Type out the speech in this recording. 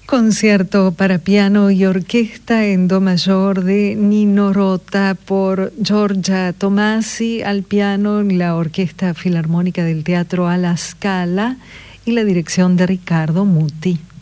Concierto para piano y orquesta en do mayor de Nino Rota por Giorgia Tomasi, al piano la Orquesta Filarmónica del Teatro alla Scala y la dirección de Ricardo Muti.